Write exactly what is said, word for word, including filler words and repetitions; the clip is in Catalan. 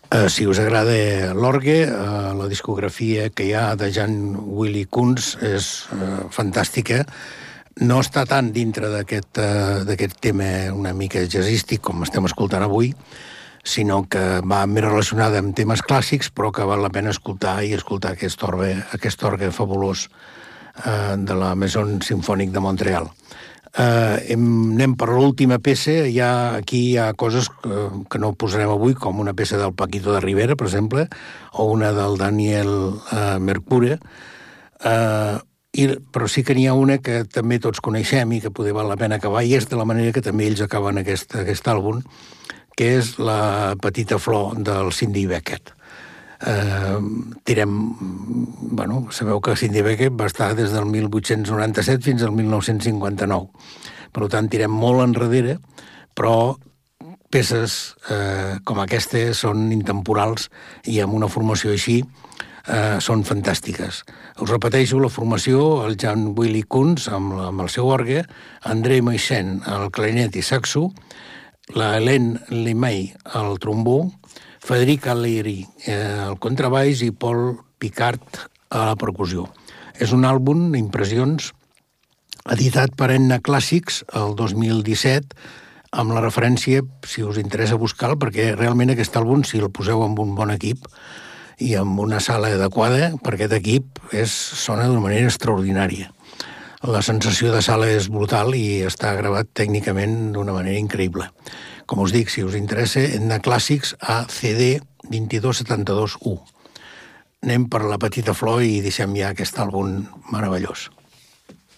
Uh, si us agrada l'orgue, uh, la discografia que hi ha de Jan Willy Kunz és uh, fantàstica. No està tan dintre d'aquest uh, d'aquest tema una mica jazzístic com estem escoltant avui, sinó que va més relacionada amb temes clàssics, però que val la pena escoltar i escoltar aquest orgue, aquest orgue fabulós uh, de la Maison Symphonique de Montreal. Uh, anem per l'última peça. Hi ha, aquí hi ha coses que, que no posarem avui, com una peça del Paquito de Rivera, per exemple, o una del Daniel uh, Mercure, uh, i, però sí que n'hi ha una que també tots coneixem i que poder val la pena acabar, i és de la manera que també ells acaben aquest, aquest àlbum, que és La petita flor del Cindy Beckett. Uh, tirem, bueno, sabeu que Cindy Beckett va estar des del mil vuit-cents noranta-set fins al mil nou-cents cinquanta-nou. Per tant, tirem molt enrere, però peces eh, com aquesta són intemporals i amb una formació així eh, són fantàstiques. Us repeteixo, la formació: el Jan Willy Kunz amb, amb el seu orgue, André Moixen al clarinet i saxo, la Hélène Lemay al trombó, Frédéric Allieri eh, al contrabaix i Paul Picard a la percussió. És un àlbum d'impressions editat per Enna Clàssics el dos mil disset, amb la referència, si us interessa buscar-lo, perquè realment aquest àlbum, si el poseu amb un bon equip i amb una sala adequada, per aquest equip és, sona d'una manera extraordinària. La sensació de sala és brutal i està gravat tècnicament d'una manera increïble. Com us dic, si us interessa, Enna Clàssics a C D dos dos set dos u. Anem per La petita flor i deixem ja aquest àlbum meravellós.